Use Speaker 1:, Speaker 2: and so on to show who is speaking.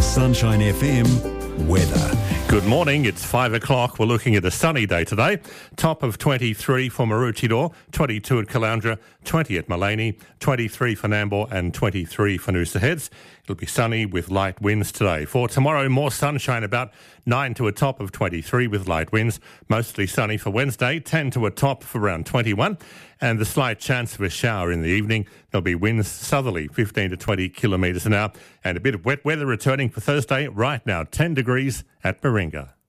Speaker 1: Sunshine FM weather.
Speaker 2: Good morning, it's 5 o'clock. We're looking at a sunny day today. Top of 23 for Maroochydore, 22 at Caloundra, 20 at Maleny, 23 for Nambour and 23 for Noosa Heads. It'll be sunny with light winds today. For tomorrow, more sunshine, about 9 to a top of 23 with light winds. Mostly sunny for Wednesday, 10 to a top for around 21. And the slight chance of a shower in the evening. There'll be winds southerly, 15 to 20 kilometres an hour. And a bit of wet weather returning for Thursday. Right now, 10 degrees at Baringa.